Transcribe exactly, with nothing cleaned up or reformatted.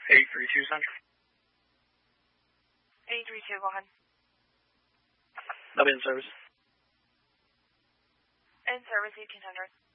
eight three two Central. eight three two, go ahead. I'll be in service. In service, eighteen hundred.